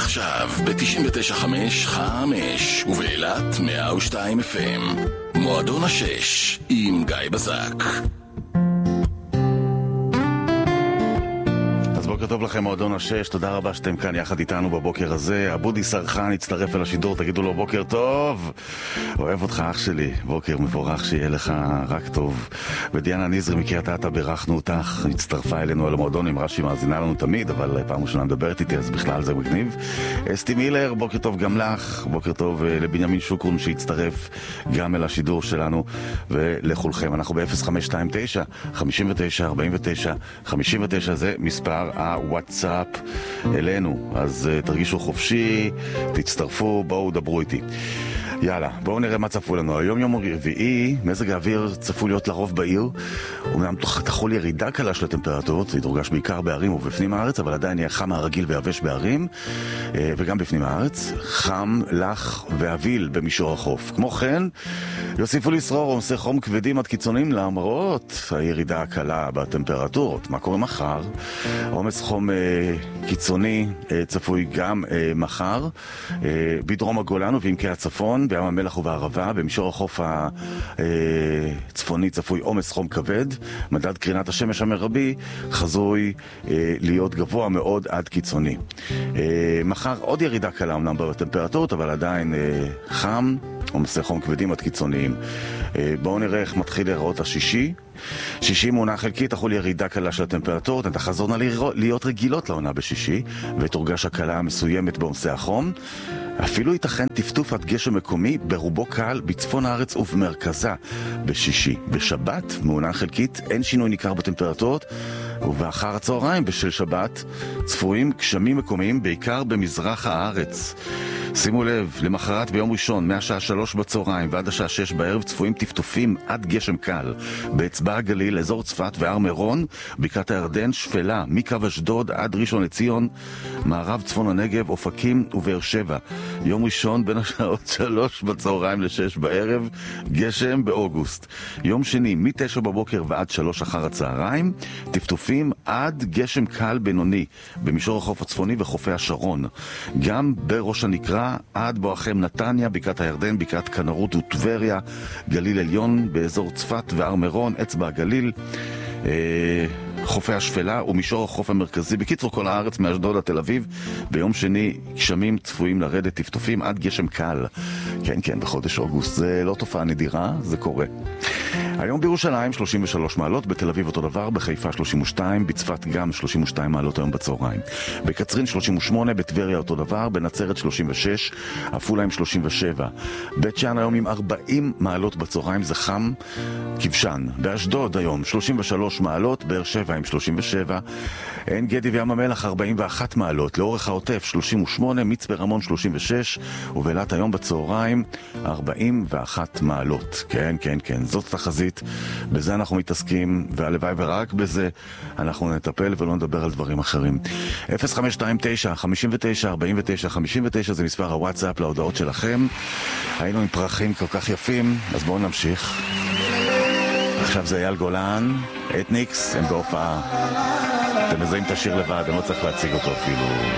עכשיו ב-99.5 ובאילת 102 FM. מועדון השש עם גיא בזק. בוקר טוב לכם, מועדון השש, תודה רבה שאתם כאן יחד איתנו בבוקר הזה. אבודי סרחן הצטרף אל השידור, תגידו לו בוקר טוב. אוהב אותך אח שלי, בוקר מבורך, שיהיה לך רק טוב. ודיאנה ניזרי מקריית אתא, בירכנו אותך, הצטרפה אלינו על המועדון, אמרה שהיא מאזינה לנו תמיד, אבל פעם ראשונה מדברת איתי, אז בכלל זה מגניב. אסתי מילר, בוקר טוב גם לך, בוקר טוב לבנימין שוקרון שהצטרף גם אל השידור שלנו, ולכולכם. אנחנו ב-0529 59 49 59, זה מספר הוואטסאפ אלינו, אז תרגישו חופשי, תצטרפו, בואו דברו איתי. יאללה, בואו נראה מה צפו לנו. היום יום רביעי, מזג האוויר צפו להיות לרוב בעיר, אומנם תחול ירידה קלה של הטמפרטורות, זה יתורגש בעיקר בערים ובפנים הארץ, אבל עדיין יהיה חם הרגיל ויבש בערים, וגם בפנים הארץ, חם, לח ואביל במישור החוף. כמו כן, יוסיפו לשרור עומסי חום כבדים עד קיצוניים למרות הירידה הקלה בטמפרטורות. מה קורה מחר? עומס חום קיצוני צפוי גם מחר, בדרום הגולן ובעמקי הצפון, בים המלח ובערבה, במישור החוף הצפוני צפוי עומס חום כבד, מדד קרינת השמש המרבי חזוי להיות גבוה מאוד עד קיצוני. מחר עוד ירידה קלה אמנם בטמפרטורות, אבל עדיין חם, עומסי חום כבדים עד קיצוניים. בואו נראה איך מתחיל להיראות השישי. שישי מעונה חלקית, תחול ירידה קלה של הטמפרטורות, הן תחזורנה להיות רגילות לעונה בשישי, ותורגש הקלה מסוימת בעומסי החום. אפילו ייתכן טפטוף עד גשם מקומי, ברובו קל בצפון הארץ ובמרכזה בשישי. בשבת, מעונה חלקית, אין שינוי ניכר בטמפרטורות, ובאחר הצהריים בשל שבת צפויים גשמים מקומיים בעיקר במזרח הארץ. שימו לב, למחרת ביום ראשון, מהשעה 3 בצהריים ועד השעה 6 בערב, צפויים טפטופים עד גשם קל. באצבע הגליל, אזור צפת והר מירון, בקעת הירדן, שפלה, מקו אשדוד עד ראשון לציון, מערב צפון הנגב, אופקים ובאר שבע. יום ראשון בין השעות 3 בצהריים ל-6 בערב, גשם באוגוסט. יום שני, מ-9 בבוקר ועד 3 אחר הצהריים, טפטופים עד גשם קל בינוני, במישור החוף הצפוני וחופי השרון. גם בראש הנקרה, עד בואכם נתניה, בקעת הירדן, בקעת כנרות וטבריה, גליל עליון באזור צפת והר מירון, אצבע הגליל, חופי השפלה ומישור החוף המרכזי. בקיצור כל הארץ מאשדוד עד תל אביב. ביום שני גשמים צפויים לרדת, טפטופים עד גשם קל. כן, כן, בחודש אוגוסט. זה לא תופעה נדירה, זה קורה. היום בירושלים 33 מעלות, בתל אביב אותו דבר, בחיפה 32, בצפת גם 32 מעלות היום בצהריים. בקצרין 38, בטבריה אותו דבר, בנצרת 36, עפולה עם 37. בית שאן היום עם 40 מעלות בצהריים, זה חם כבשן. באשדוד היום 33 מעלות, באר שבע עם 37, עין גדי וים המלח 41 מעלות, לאורך העוטף 38, מצפה רמון 36, ובאילת היום בצהריים 41 מעלות. כן, כן, כן, זאת תחזית, בזה אנחנו מתעסקים, והלוואי ורק בזה אנחנו נטפל ולא נדבר על דברים אחרים. 0529 59 49 59 זה מספר הוואטסאפ להודעות שלכם. היינו עם פרחים כל כך יפים, אז בואו נמשיך. עכשיו זה אייל גולן, אתניקס, הם בהופעה. אתם מזהים את השיר לבד, אני לא צריך להציג אותו אפילו.